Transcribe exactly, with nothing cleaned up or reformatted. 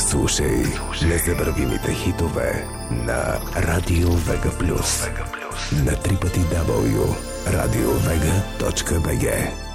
Слушай незабравимите хитове на Радио Вега Плюс на три пъти дабъл ю радио вега точка би джи.